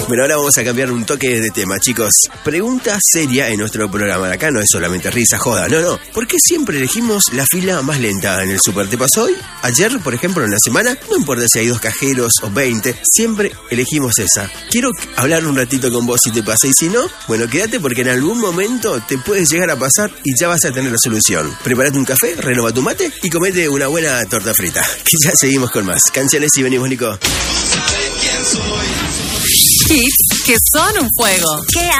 Bueno, ahora vamos a cambiar un toque de tema, chicos. Pregunta seria en nuestro programa. Acá no es solamente risa, joda, no. ¿Por qué siempre elegimos la fila más lenta en el súper? ¿Te pasó hoy? Ayer, por ejemplo, en la semana, no importa si hay 2 cajeros o 20, siempre elegimos esa. Quiero hablar un ratito con vos si te pasa, y si no, bueno, quédate porque en algún momento te puedes llegar a pasar y ya vas a tener la solución. Prepárate un café, renova tu mate y comete una buena torta frita. Que ya seguimos con más canciones y venimos, Nico. Hits que son un juego.